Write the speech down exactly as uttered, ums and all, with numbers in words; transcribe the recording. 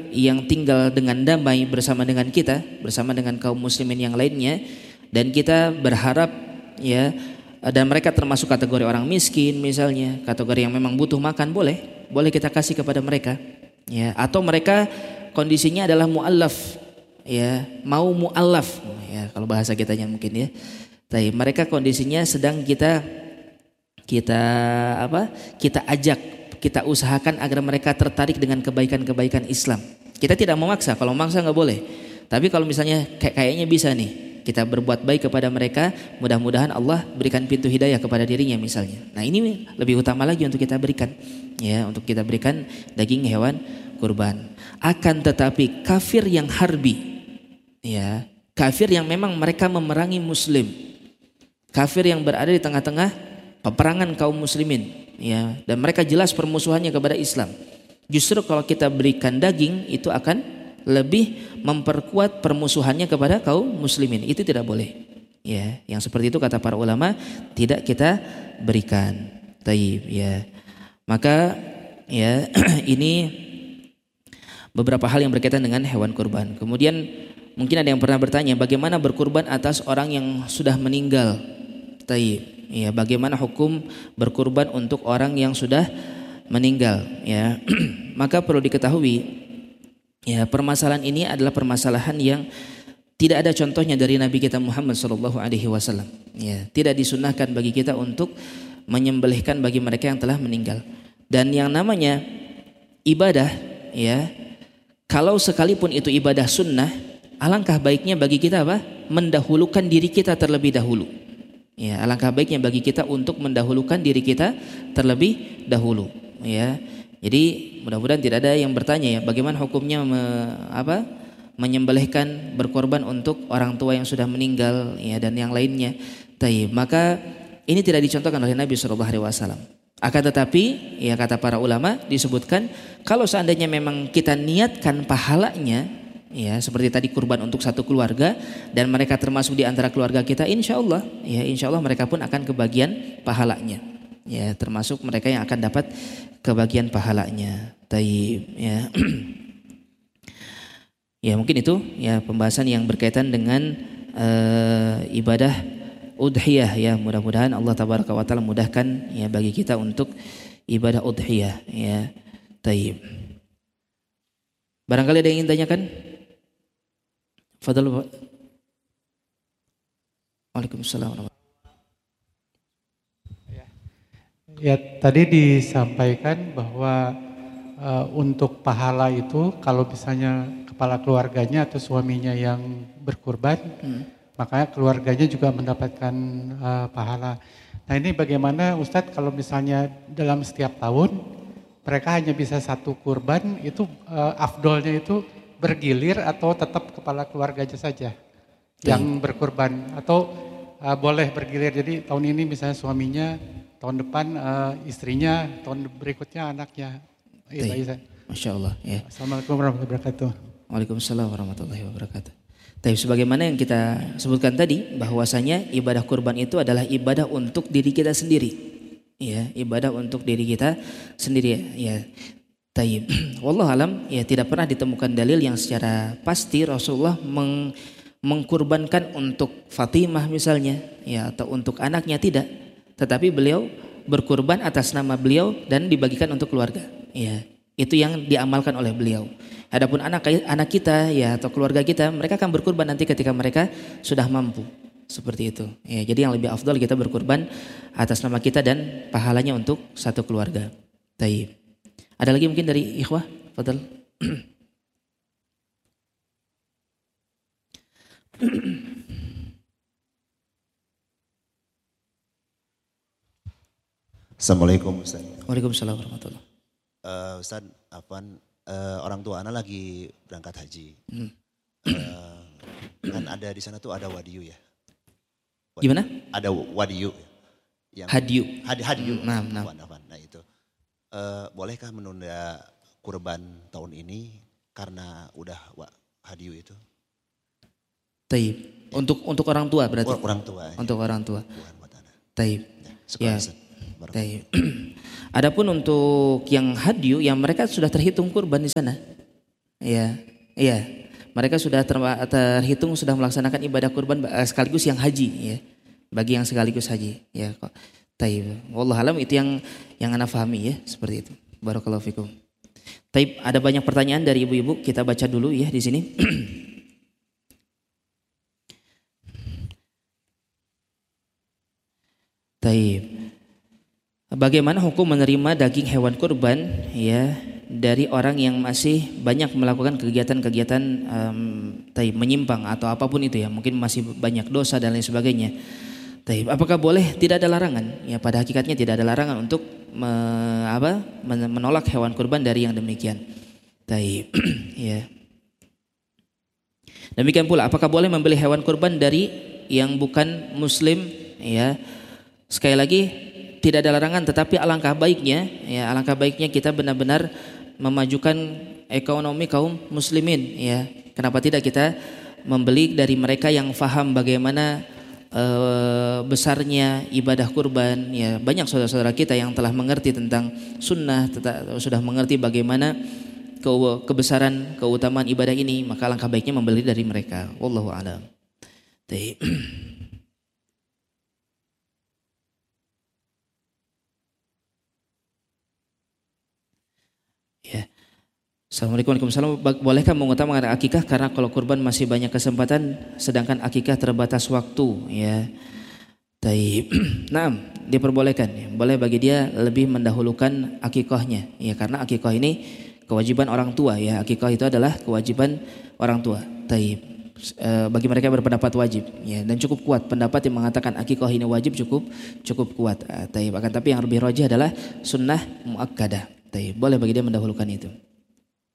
yang tinggal dengan damai bersama dengan kita, bersama dengan kaum muslimin yang lainnya, dan kita berharap ya, dan mereka termasuk kategori orang miskin misalnya, kategori yang memang butuh makan, boleh, boleh kita kasih kepada mereka ya. Atau mereka kondisinya adalah mu'allaf ya, mau mu'allaf ya kalau bahasa kitanya mungkin ya. Tapi mereka kondisinya sedang kita kita apa? Kita ajak, kita usahakan agar mereka tertarik dengan kebaikan-kebaikan Islam. Kita tidak memaksa, kalau memaksa nggak boleh. Tapi kalau misalnya kayak kayaknya bisa nih, kita berbuat baik kepada mereka, mudah-mudahan Allah berikan pintu hidayah kepada dirinya misalnya. Nah ini lebih utama lagi untuk kita berikan, ya, untuk kita berikan daging hewan kurban. Akan tetapi kafir yang harbi, ya, kafir yang memang mereka memerangi Muslim, kafir yang berada di tengah-tengah peperangan kaum muslimin, ya, dan mereka jelas permusuhannya kepada Islam. Justru kalau kita berikan daging itu akan lebih memperkuat permusuhannya kepada kaum muslimin. Itu tidak boleh. Ya, yang seperti itu kata para ulama tidak kita berikan. Taib, ya. Maka ya ini beberapa hal yang berkaitan dengan hewan kurban. Kemudian mungkin ada yang pernah bertanya bagaimana berkurban atas orang yang sudah meninggal. Taib, ya, bagaimana hukum berkurban untuk orang yang sudah meninggal, ya. Maka perlu diketahui, ya, permasalahan ini adalah permasalahan yang tidak ada contohnya dari Nabi kita Muhammad shallallahu alaihi wasallam. Ya, tidak disunnahkan bagi kita untuk menyembelihkan bagi mereka yang telah meninggal. Dan yang namanya ibadah, ya, kalau sekalipun itu ibadah sunnah, alangkah baiknya bagi kita apa? Mendahulukan diri kita terlebih dahulu. Ya, alangkah baiknya bagi kita untuk mendahulukan diri kita terlebih dahulu. Ya, jadi mudah-mudahan tidak ada yang bertanya ya bagaimana hukumnya me, apa, menyembelihkan berkorban untuk orang tua yang sudah meninggal, ya, dan yang lainnya. Taib. Maka ini tidak dicontohkan oleh Nabi shallallahu alaihi wasallam. Akan tetapi ya kata para ulama disebutkan kalau seandainya memang kita niatkan pahalanya, ya, seperti tadi kurban untuk satu keluarga dan mereka termasuk di antara keluarga kita, insya Allah, ya, insya Allah mereka pun akan kebagian pahalanya. Ya, termasuk mereka yang akan dapat kebagian pahalanya. Taib, ya. Ya, mungkin itu ya pembahasan yang berkaitan dengan uh, ibadah udhiyah, ya. Mudah-mudahan Allah tabaraka wa taala mudahkan ya bagi kita untuk ibadah udhiyah, ya. Taib. Barangkali ada yang ingin tanyakan? Fadhal. Waalaikumsalam. Ya, tadi disampaikan bahwa uh, untuk pahala itu kalau misalnya kepala keluarganya atau suaminya yang berkurban, hmm. maka keluarganya juga mendapatkan uh, pahala. Nah ini bagaimana Ustadz kalau misalnya dalam setiap tahun mereka hanya bisa satu kurban, itu uh, afdolnya itu bergilir atau tetap kepala keluarganya saja hmm. yang berkurban, atau uh, boleh bergilir, jadi tahun ini misalnya suaminya, tahun depan uh, istrinya, tahun berikutnya anaknya. Iya, Masya Allah. Ya. Assalamualaikum warahmatullahi wabarakatuh. Waalaikumsalam warahmatullahi wabarakatuh. Tapi sebagaimana yang kita sebutkan tadi, bahwasanya ibadah kurban itu adalah ibadah untuk diri kita sendiri. Ya, ibadah untuk diri kita sendiri. Ya, taib. Wallahu alam. Ya, tidak pernah ditemukan dalil yang secara pasti Rasulullah meng, mengkurbankan untuk Fatimah misalnya, ya, atau untuk anaknya, tidak. Tetapi beliau berkurban atas nama beliau dan dibagikan untuk keluarga. Ya, itu yang diamalkan oleh beliau. Adapun anak anak kita, ya, atau keluarga kita, mereka akan berkurban nanti ketika mereka sudah mampu. Seperti itu. Ya, jadi yang lebih afdal kita berkurban atas nama kita dan pahalanya untuk satu keluarga. Taib. Ada lagi mungkin dari ikhwah? Fadal. Assalamualaikum Ustaz. Waalaikumsalam warahmatullahi wabarakatuh. Uh, Ustaz, apaan, uh, orang tua anak lagi berangkat haji. Hmm. Uh, kan ada di sana tuh ada wadiyu ya. Wadiyu. Gimana? Ada wadiyu. Yang hadiyu. Had, hadiyu. Nah, nah. Nah itu. Uh, bolehkah menunda kurban tahun ini karena udah hadiyu itu? Taib. Ya. Untuk untuk orang tua berarti. Orang tua. Untuk ya. Orang tua. Taib. Ya. Ya. Adapun untuk yang hadiyu, yang mereka sudah terhitung kurban di sana, Ya, iya. Mereka sudah ter, terhitung sudah melaksanakan ibadah kurban sekaligus yang haji ya. Bagi yang sekaligus haji ya kok. Taib. Wallahu alam itu yang yang ana pahami ya, seperti itu. Barakallahu fikum. Taib, ada banyak pertanyaan dari ibu-ibu, kita baca dulu ya di sini. Taib. Bagaimana hukum menerima daging hewan kurban ya dari orang yang masih banyak melakukan kegiatan-kegiatan um, taib menyimpang atau apapun itu ya, mungkin masih banyak dosa dan lain sebagainya. Taib, apakah boleh? Tidak ada larangan. Ya pada hakikatnya tidak ada larangan untuk me, apa, menolak hewan kurban dari yang demikian. Taib. Ya. Demikian pula apakah boleh membeli hewan kurban dari yang bukan muslim ya? Sekali lagi tidak ada larangan, tetapi alangkah baiknya ya alangkah baiknya kita benar-benar memajukan ekonomi kaum muslimin ya. Kenapa tidak kita membeli dari mereka yang faham bagaimana Uh, besarnya ibadah kurban ya. Banyak saudara-saudara kita yang telah mengerti tentang sunnah, teta, sudah mengerti bagaimana ke, kebesaran keutamaan ibadah ini, maka langkah baiknya membeli dari mereka. Wallahu a'lam. Ya. Assalamualaikum warahmatullahi wabarakatuh. Bolehkah mengutamakan akikah karena kalau kurban masih banyak kesempatan sedangkan akikah terbatas waktu ya. Taib. Nah, diperbolehkan ya. Boleh bagi dia lebih mendahulukan akikahnya ya, karena akikah ini kewajiban orang tua ya. Akikah itu adalah kewajiban orang tua. Taib. E, bagi mereka yang berpendapat wajib ya, dan cukup kuat pendapat yang mengatakan akikah ini wajib, cukup cukup kuat. Taib. Akan tapi yang lebih rajih adalah sunnah muakkadah. Taib. Boleh bagi dia mendahulukan itu.